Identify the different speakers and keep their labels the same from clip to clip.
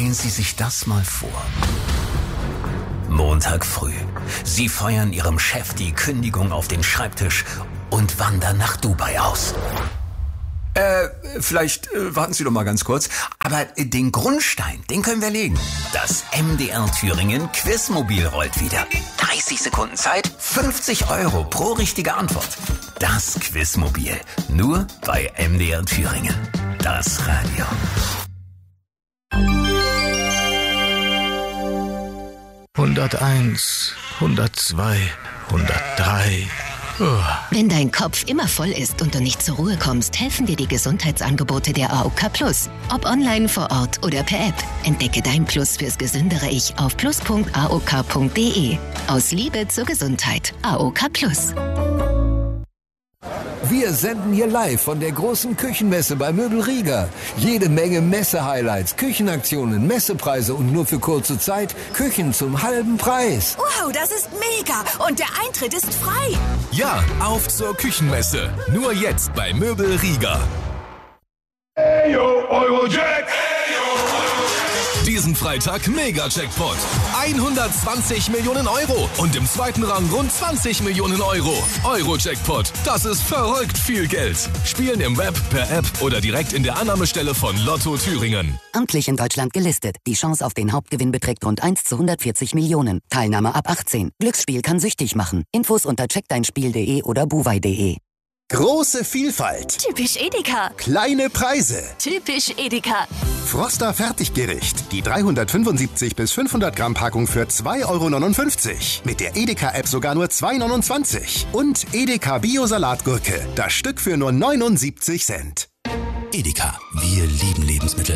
Speaker 1: Stellen Sie sich das mal vor. Montag früh. Sie feuern Ihrem Chef die Kündigung auf den Schreibtisch und wandern nach Dubai aus. Vielleicht warten Sie doch mal ganz kurz. Aber den Grundstein, den können wir legen. Das MDR Thüringen Quizmobil rollt wieder. 30 Sekunden Zeit, 50 € pro richtige Antwort. Das Quizmobil. Nur bei MDR Thüringen. Das Radio.
Speaker 2: »101, 102, 103...
Speaker 3: Wenn dein Kopf immer voll ist und du nicht zur Ruhe kommst, helfen dir die Gesundheitsangebote der AOK Plus. Ob online, vor Ort oder per App. Entdecke dein Plus fürs gesündere Ich auf plus.aok.de. Aus Liebe zur Gesundheit. AOK Plus.
Speaker 4: Wir senden hier live von der großen Küchenmesse bei Möbel Rieger. Jede Menge Messe-Highlights, Küchenaktionen, Messepreise und nur für kurze Zeit Küchen zum halben Preis.
Speaker 5: Wow, das ist mega! Und der Eintritt ist frei!
Speaker 6: Ja, auf zur Küchenmesse. Nur jetzt bei Möbel Rieger.
Speaker 7: Hey yo, Eurojack!
Speaker 6: Diesen Freitag Mega-Jackpot. 120 Millionen Euro. Und im zweiten Rang rund 20 Millionen Euro. Euro-Jackpot. Das ist verrückt viel Geld. Spielen im Web, per App oder direkt in der Annahmestelle von Lotto Thüringen.
Speaker 8: Amtlich in Deutschland gelistet. Die Chance auf den Hauptgewinn beträgt rund 1 zu 140 Millionen. Teilnahme ab 18. Glücksspiel kann süchtig machen. Infos unter checkdeinspiel.de oder buwei.de.
Speaker 9: Große Vielfalt.
Speaker 5: Typisch Edeka.
Speaker 9: Kleine Preise.
Speaker 5: Typisch Edeka.
Speaker 9: Froster Fertiggericht. Die 375 bis 500 Gramm Packung für 2,59 €. Mit der Edeka-App sogar nur 2,29 €. Und Edeka Bio-Salatgurke. Das Stück für nur 79 Cent.
Speaker 1: Edeka. Wir lieben Lebensmittel.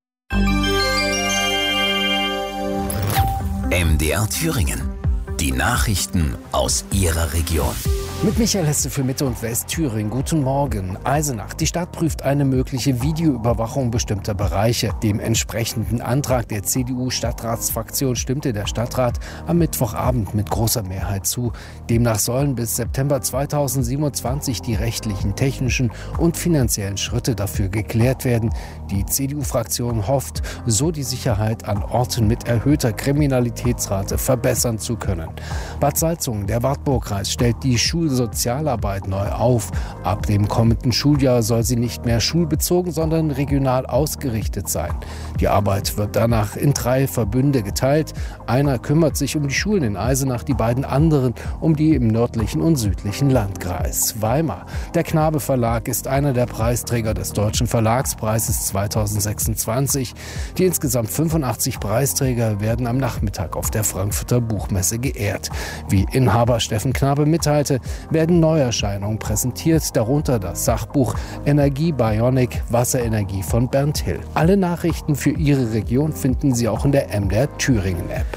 Speaker 1: MDR Thüringen. Die Nachrichten aus Ihrer Region.
Speaker 10: Mit Michael Hesse für Mitte und Westthüringen. Guten Morgen. Eisenach. Die Stadt prüft eine mögliche Videoüberwachung bestimmter Bereiche. Dem entsprechenden Antrag der CDU-Stadtratsfraktion stimmte der Stadtrat am Mittwochabend mit großer Mehrheit zu. Demnach sollen bis September 2027 die rechtlichen, technischen und finanziellen Schritte dafür geklärt werden. Die CDU-Fraktion hofft, so die Sicherheit an Orten mit erhöhter Kriminalitätsrate verbessern zu können. Bad Salzungen, der Wartburgkreis, stellt die Schulsozialarbeit neu auf. Ab dem kommenden Schuljahr soll sie nicht mehr schulbezogen, sondern regional ausgerichtet sein. Die Arbeit wird danach in 3 Verbünde geteilt. Einer kümmert sich um die Schulen in Eisenach, die beiden anderen um die im nördlichen und südlichen Landkreis. Weimar. Der Knabe Verlag ist einer der Preisträger des Deutschen Verlagspreises 2026. Die insgesamt 85 Preisträger werden am Nachmittag auf der Frankfurter Buchmesse geehrt. Wie Inhaber Steffen Knabe mitteilte, werden Neuerscheinungen präsentiert, darunter das Sachbuch Energie Bionic Wasserenergie von Bernd Hill. Alle Nachrichten für Ihre Region finden Sie auch in der MDR Thüringen App.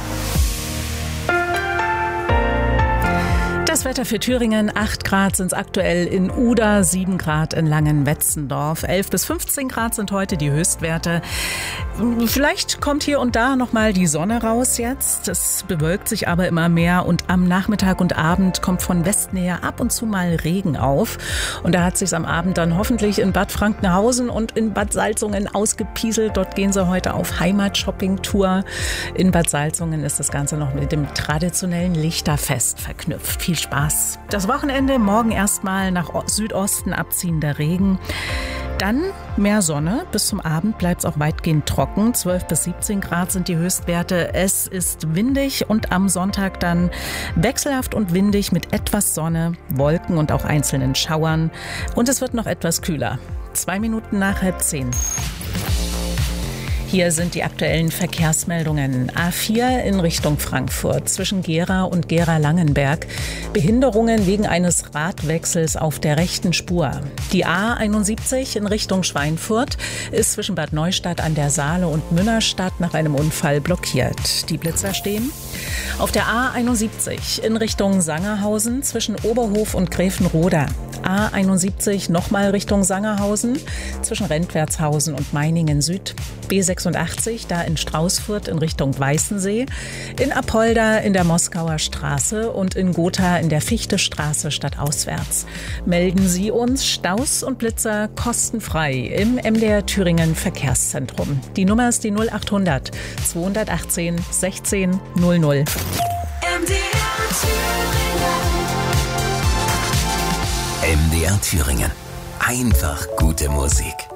Speaker 11: Das Wetter für Thüringen, 8 Grad sind es aktuell in Uda, 7 Grad in Langenwetzendorf, 11 bis 15 Grad sind heute die Höchstwerte. Vielleicht kommt hier und da nochmal die Sonne raus jetzt. Es bewölkt sich aber immer mehr und am Nachmittag und Abend kommt von Westen her ab und zu mal Regen auf. Und da hat sich am Abend dann hoffentlich in Bad Frankenhausen und in Bad Salzungen ausgepieselt. Dort gehen sie heute auf Heimatshopping-Tour. In Bad Salzungen ist das Ganze noch mit dem traditionellen Lichterfest verknüpft. Viel Spaß. Das Wochenende, morgen erstmal nach Südosten abziehender Regen. Dann mehr Sonne. Bis zum Abend bleibt es auch weitgehend trocken. 12 bis 17 Grad sind die Höchstwerte. Es ist windig und am Sonntag dann wechselhaft und windig mit etwas Sonne, Wolken und auch einzelnen Schauern. Und es wird noch etwas kühler. 2 Minuten nach 9:30. Hier sind die aktuellen Verkehrsmeldungen. A4 in Richtung Frankfurt zwischen Gera und Gera-Langenberg. Behinderungen wegen eines Radwechsels auf der rechten Spur. Die A71 in Richtung Schweinfurt ist zwischen Bad Neustadt an der Saale und Münnerstadt nach einem Unfall blockiert. Die Blitzer stehen. Auf der A71 in Richtung Sangerhausen zwischen Oberhof und Gräfenroda. A71 nochmal Richtung Sangerhausen zwischen Rentwertshausen und Meiningen Süd. B86 da in Straußfurt in Richtung Weißensee. In Apolda in der Moskauer Straße und in Gotha in der Fichtestraße stadtauswärts. Melden Sie uns Staus und Blitzer kostenfrei im MDR Thüringen Verkehrszentrum. Die Nummer ist die 0800 218 16 00.
Speaker 1: MDR Thüringen. Einfach gute Musik.